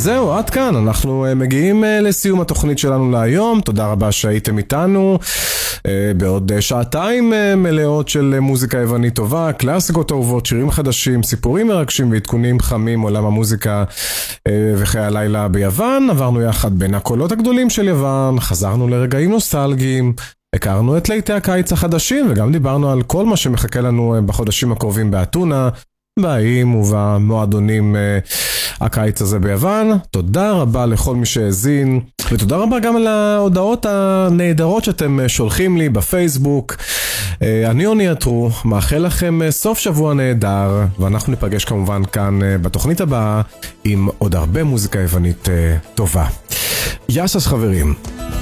זהו, עד כאן, אנחנו מגיעים לסיום התוכנית שלנו להיום. תודה רבה שהייתם איתנו בעוד שעתיים מלאות של מוזיקה יוונית טובה, קלאסיקות אהובות, שירים חדשים, סיפורים מרגשים ועדכונים חמים עולם המוזיקה וחיי הלילה ביוון. עברנו יחד בין הקולות הגדולים של יוון, חזרנו לרגעים נוסטלגיים, הכרנו את ליטי הקיץ החדשים וגם דיברנו על כל מה שמחכה לנו בחודשים הקרובים באתונה, באים ובמועדונים הקיץ הזה ביוון. תודה רבה לכל מי שהאזין, ותודה רבה גם על ההודעות הנהדרות שאתם שולחים לי בפייסבוק. אני יוני עטרו, מאחל לכם סוף שבוע נהדר, ואנחנו ניפגש כמובן כאן בתוכנית הבאה עם עוד הרבה מוזיקה יוונית טובה. יאסס חברים.